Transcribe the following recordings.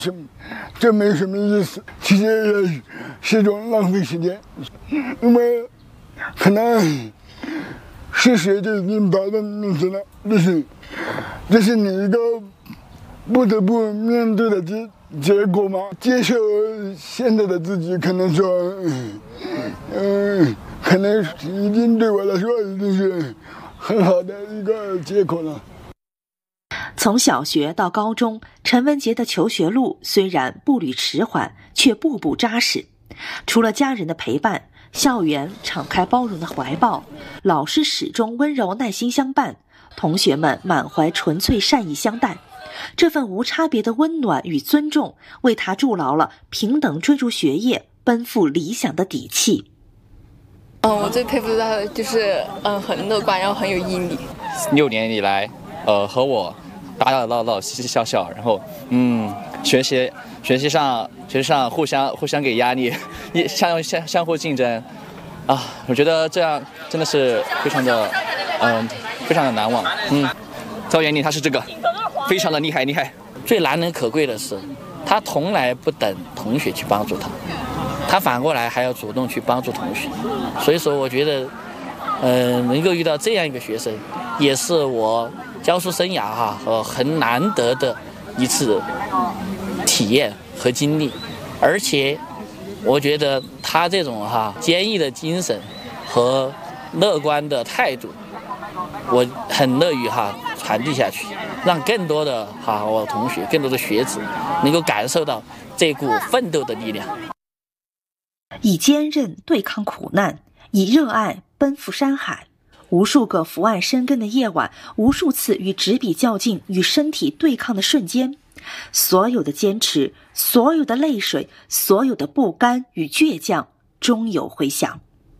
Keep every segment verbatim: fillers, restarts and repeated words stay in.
这这没什么意思，其实也是一种浪费时间，因为可能事实就已经摆在面前了，这是这是你一个不得不面对的结结果嘛。接受现在的自己，可能说，嗯，可能已经对我来说已经是很好的一个结果了。 从小学到高中，陈文杰的求学路虽然步履迟缓，却步步扎实。除了家人的陪伴，校园敞开包容的怀抱，老师始终温柔耐心相伴，同学们满怀纯粹善意相待。这份无差别的温暖与尊重，为他筑牢了平等追逐学业、奔赴理想的底气。 嗯，我最佩服他的就是嗯很乐观，然后很有毅力。 六年以来，呃，和我打打闹闹、嘻嘻笑笑，然后嗯，学习学习上学习上互相互相给压力，也相相相互竞争，啊，我觉得这样真的是非常的嗯、呃、非常的难忘。嗯，在我眼里他是这个非常的厉害厉害。 最难能可贵的是，他从来不等同学去帮助他，他反过来还要主动去帮助同学。所以说，我觉得，嗯、呃，能够遇到这样一个学生，也是我教书生涯哈和很难得的一次体验和经历。而且，我觉得他这种哈坚毅的精神和乐观的态度，我很乐于哈传递下去，让更多的哈我同学、更多的学子能够感受到这股奋斗的力量。 以坚韧对抗苦难，以热爱奔赴山海。无数个伏案深耕的夜晚，无数次与纸笔较劲、与身体对抗的瞬间，所有的坚持，所有的泪水，所有的不甘与倔强，终有回响。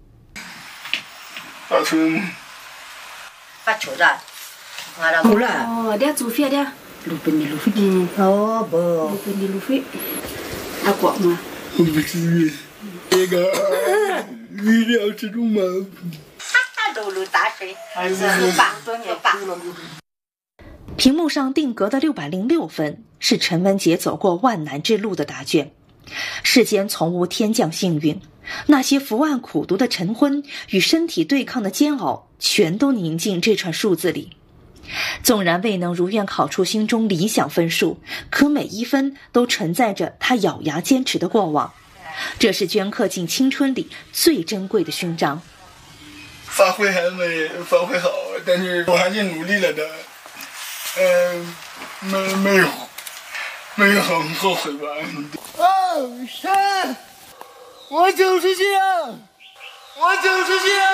大春， 发球的，好了，哦，dia做费的，路边的路费的，哦不，路边的路费，还广吗？ 我不是这个预料之中嘛。 走路打水，是吧？多年吧。 屏幕上定格的六百零六分，是陈文杰走过万难之路的答卷。世间从无天降幸运，那些伏案苦读的晨昏与身体对抗的煎熬，全都凝进这串数字里。纵然未能如愿考出心中理想分数，可每一分都承载着他咬牙坚持的过往。这是镌刻进青春里最珍贵的勋章。 发挥还没发挥好，但是我还是努力了的，嗯、呃，没没有没有很后悔吧。哦，山，我就是这样，我就是这样。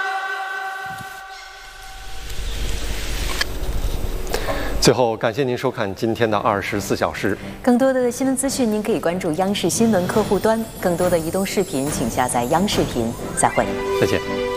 最后，感谢您收看今天的二十四小时。 更多的新闻资讯，您可以关注央视新闻客户端。更多的移动视频，请下载央视频。再会， 再见。